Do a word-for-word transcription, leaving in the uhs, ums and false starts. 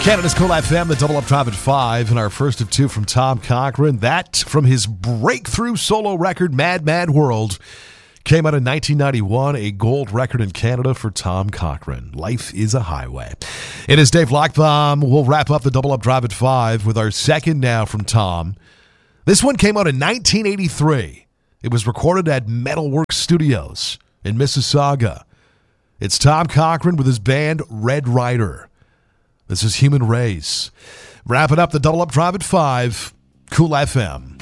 Canada's Cool F M, the Double Up Drive at five, and our first of two from Tom Cochrane. That, from his breakthrough solo record, Mad Mad World, came out in nineteen ninety-one, a gold record in Canada for Tom Cochrane. Life is a Highway. It is Dave Lockbaum. We'll wrap up the Double Up Drive at five with our second now from Tom. This one came out in nineteen eighty-three. It was recorded at Metalworks Studios in Mississauga. It's Tom Cochrane with his band Red Rider. This is Human Race. Wrapping up the Double Up Drive at five, Cool F M.